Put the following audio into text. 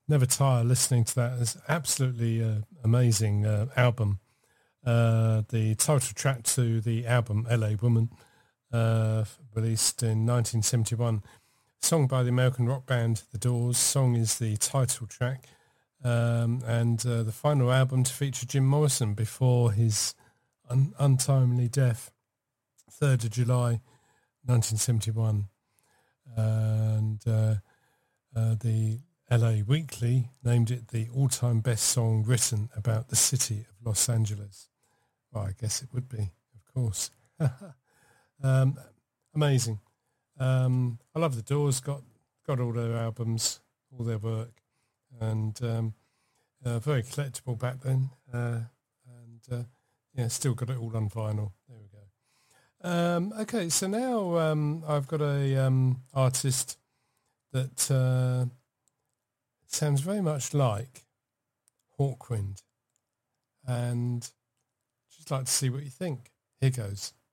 never tire listening to that. It's absolutely amazing album. The title track to the album, LA Woman, released in 1971. Song by the American rock band The Doors. Song is the title track. And the final album to feature Jim Morrison before his untimely death, 3rd of July, 1971. And the LA Weekly named it the all-time best song written about the city of Los Angeles. Well, I guess it would be, of course. Amazing. I love the Doors. Got all their albums, all their work, and very collectible back then. Still got it all on vinyl. There we go. Okay, so now I've got a artist that sounds very much like Hawkwind, and just like to see what you think. Here goes.